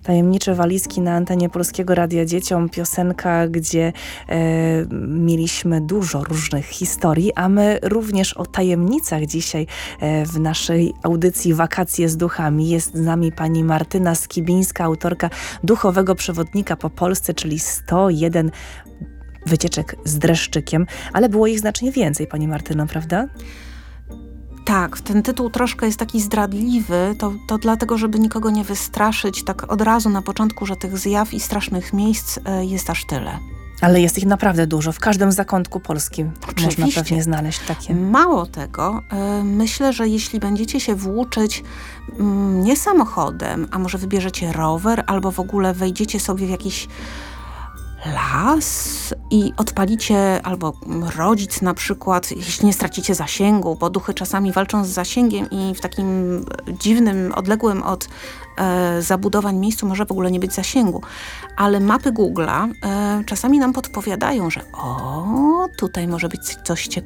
Tajemnicze walizki na antenie Polskiego Radia Dzieciom. Piosenka, gdzie mieliśmy dużo różnych historii, a my również o tajemnicach dzisiaj w naszej audycji Wakacje z duchami. Jest z nami pani Martyna Skibińska, autorka duchowego przewodnika po Polsce, czyli 101 wycieczek z dreszczykiem, ale było ich znacznie więcej, pani Martyno, prawda? Tak, ten tytuł troszkę jest taki zdradliwy, to dlatego, żeby nikogo nie wystraszyć tak od razu na początku, że tych zjaw i strasznych miejsc jest aż tyle. Ale jest ich naprawdę dużo. W każdym zakątku Polski Oczywiście. można pewnie znaleźć takie. Mało tego, myślę, że jeśli będziecie się włóczyć nie samochodem, a może wybierzecie rower, albo w ogóle wejdziecie sobie w jakiś las i odpalicie, albo rodzic na przykład, jeśli nie stracicie zasięgu, bo duchy czasami walczą z zasięgiem i w takim dziwnym, odległym od zabudowań miejscu może w ogóle nie być zasięgu. Ale mapy Google'a czasami nam podpowiadają, że tutaj może być coś ciekawego.